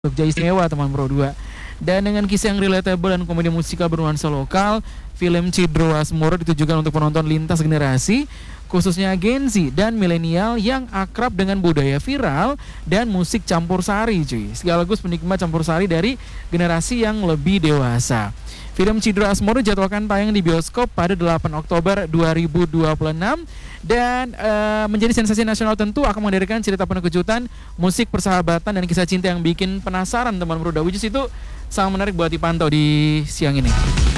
Jogja Istimewa teman bro 2. Dan dengan kisah yang relatable dan komedi musikal bernuansa lokal, film Cidro Asmoro ditujukan untuk penonton lintas generasi, khususnya Gen Z dan milenial yang akrab dengan budaya viral dan musik campur sari cuy. Sekaligus penikmat campur sari dari generasi yang lebih dewasa. Film Cidro Asmoro dijadwalkan tayang di bioskop pada 8 Oktober 2026 dan menjadi sensasi nasional. Tentu akan menghadirkan cerita penuh kejutan, musik persahabatan dan kisah cinta yang bikin penasaran teman muda. Which is itu sangat menarik buat dipantau di siang ini.